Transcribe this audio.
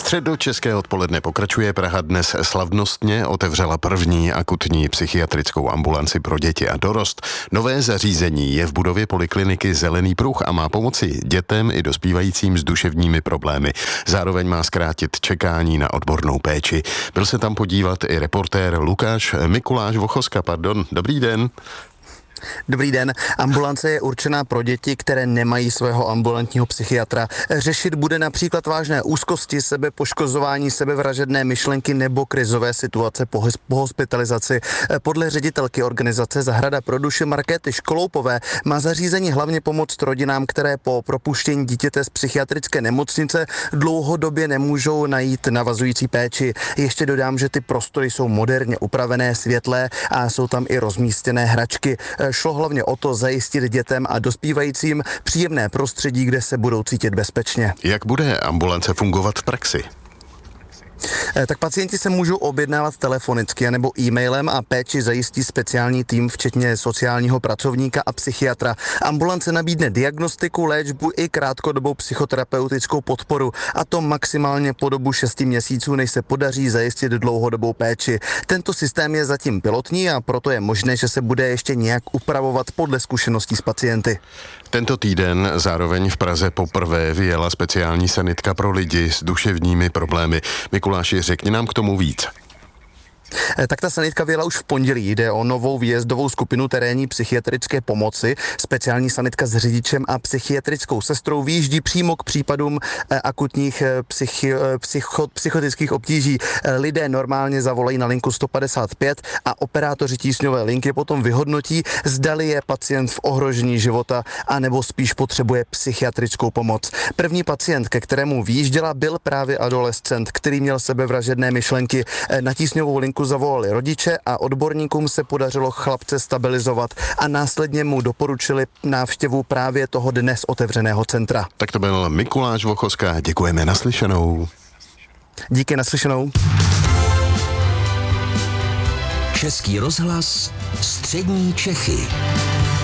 Středočeské odpoledne pokračuje. Praha dnes slavnostně otevřela první akutní psychiatrickou ambulanci pro děti a dorost. Nové zařízení je v budově polikliniky Zelený pruh a má pomoci dětem i dospívajícím s duševními problémy. Zároveň má zkrátit čekání na odbornou péči. Byl se tam podívat i reportér Mikuláš Vochoska. Dobrý den. Dobrý den. Ambulance je určená pro děti, které nemají svého ambulantního psychiatra. Řešit bude například vážné úzkosti, sebepoškozování, sebevražedné myšlenky nebo krizové situace po hospitalizaci. Podle ředitelky organizace Zahrada pro duši Markéty Školoupové má zařízení hlavně pomoct rodinám, které po propuštění dítěte z psychiatrické nemocnice dlouhodobě nemůžou najít navazující péči. Ještě dodám, že ty prostory jsou moderně upravené, světlé a jsou tam i rozmístěné hračky. Šlo hlavně o to zajistit dětem a dospívajícím příjemné prostředí, kde se budou cítit bezpečně. Jak bude ambulance fungovat v praxi? Tak pacienti se můžou objednávat telefonicky nebo e-mailem a péči zajistí speciální tým, včetně sociálního pracovníka a psychiatra. Ambulance nabídne diagnostiku, léčbu i krátkodobou psychoterapeutickou podporu, a to maximálně po dobu 6 měsíců, než se podaří zajistit dlouhodobou péči. Tento systém je zatím pilotní a proto je možné, že se bude ještě nějak upravovat podle zkušeností s pacienty. Tento týden zároveň v Praze poprvé vyjela speciální sanitka pro lidi s duševními problémy. Mikuláši, řekni nám k tomu víc. Tak ta sanitka vyjela už v pondělí. Jde o novou výjezdovou skupinu terénní psychiatrické pomoci. Speciální sanitka s řidičem a psychiatrickou sestrou vyjíždí přímo k případům akutních psychotických obtíží. Lidé normálně zavolají na linku 155 a operátoři tísňové linky potom vyhodnotí, zdali je pacient v ohrožení života anebo spíš potřebuje psychiatrickou pomoc. První pacient, ke kterému vyjížděla, byl právě adolescent, který měl sebevražedné myšlenky. Na tísňovou linku zavolali rodiče a odborníkům se podařilo chlapce stabilizovat a následně mu doporučili návštěvu právě toho dnes otevřeného centra. Tak to byl Mikuláš Vochoska. Děkujeme, naslyšenou. Díky, naslyšenou. Český rozhlas, střední Čechy.